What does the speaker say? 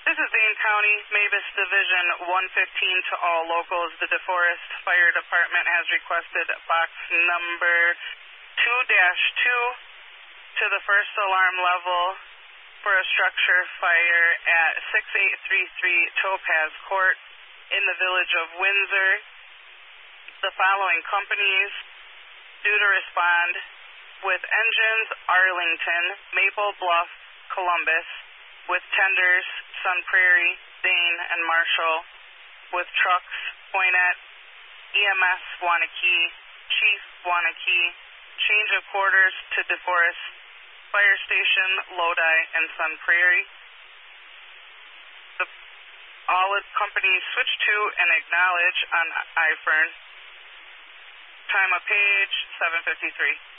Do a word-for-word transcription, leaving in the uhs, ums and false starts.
This is Dane County, Mavis Division one fifteen to all locals. The DeForest Fire Department has requested box number two dash two to the first alarm level for a structure fire at six eight three three Topaz Court in the village of Windsor. The following companies due to respond with engines: Arlington, Maple Bluff, Columbus; with tenders: Sun Prairie, Dane, and Marshall; with trucks: Poinet, E M S Waunakee, Chief Waunakee; change of quarters to DeForest Fire Station, Lodi, and Sun Prairie. The, all companies switch to and acknowledge on I F E R N. Time of page seven fifty-three.